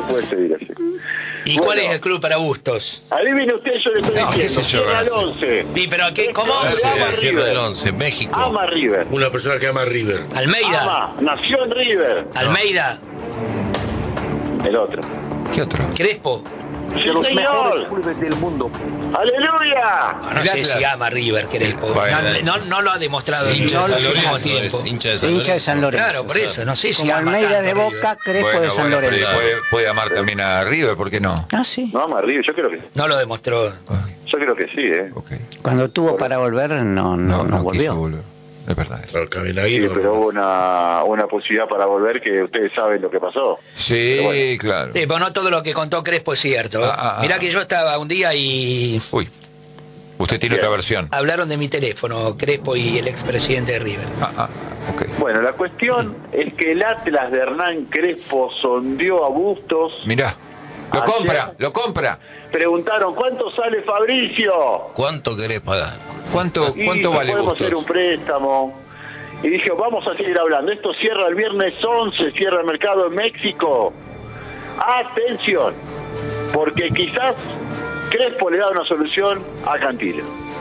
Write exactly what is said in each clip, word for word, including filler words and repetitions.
puede seguir así. ¿Y Bueno, cuál es el club para Bustos? Adivine usted, yo le estoy No, qué diciendo. sé yo, Sierra del no sé. once. ¿Y pero qué? ¿Cómo? Ama Sierra River. del once, México. Ama River. Una persona que ama a River. Almeida. Ama. Nació en River. Almeida. El otro. ¿Qué otro? Crespo. De los Señor. mejores clubes del mundo. ¡Aleluya! No El sé Atlas. si ama River Crespo. Bueno. No, no, no lo ha demostrado en Hincha de el San último Lorenzo, tiempo. es hincha de San Hincha de San Lorenzo. Claro, por eso, no sé si Como ama Almeida tanto de a River. Boca, Crespo Bueno, de San bueno, pero Lorenzo. puede, puede amar también a River, ¿por qué no? Ah, sí. No ama River, yo creo que No lo demostró. Ah, yo creo que sí, ¿eh? ok. Cuando tuvo para volver, no, no, No, no, no volvió. quiso volver. Es verdad. eso. Claro, Sí, Cabenaguiro. pero hubo una, una posibilidad para volver que ustedes saben lo que pasó. Sí, bueno. claro. Sí, pero no todo lo que contó Crespo es cierto. Ah, ah, ah. Mirá que yo estaba un día y Uy, usted tiene Bien. otra versión. hablaron de mi teléfono, Crespo y el expresidente de River. Ah, ah, ok. Bueno, la cuestión es que el Atlas de Hernán Crespo sondeó a Bustos. Mirá, lo Ayer- compra, lo compra. Preguntaron, ¿cuánto sale Fabricio? ¿Cuánto querés pagar? ¿Cuánto, Y cuánto no vale podemos Bustos? hacer un préstamo. Y dije, vamos a seguir hablando. Esto cierra el viernes once, cierra el mercado en México. Atención, porque quizás Crespo le da una solución a Cantilo.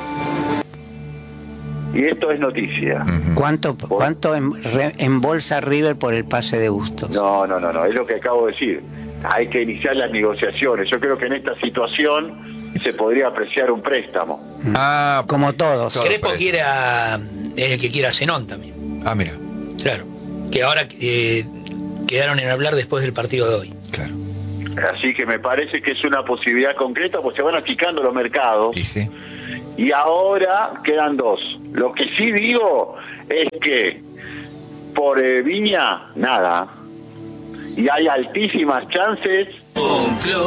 Y esto es noticia. ¿Cuánto, cuánto em- re- embolsa River por el pase de Bustos? No, no, no, no, es lo que acabo de decir. Hay que iniciar las negociaciones. Yo creo que en esta situación se podría apreciar un préstamo. Ah, Como todos. Todo Crespo parece. quiere a, es el que quiere a Zenón también. ah, mira, Claro. Que ahora eh, quedaron en hablar después del partido de hoy. claro. Así que me parece que es una posibilidad concreta, pues se van achicando los mercados. Y sí. Y ahora quedan dos. Lo que sí digo es que por eh, Viña, nada. Y hay altísimas chances